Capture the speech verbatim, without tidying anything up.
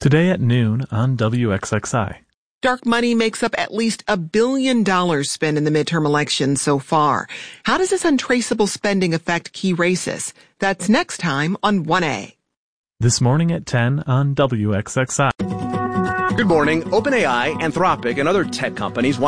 Today at noon on W X X I. Dark money makes up at least a billion dollars spent in the midterm elections so far. How does this untraceable spending affect key races? That's next time on one A. This morning at ten on W X X I. Good morning. OpenAI, Anthropic, and other tech companies want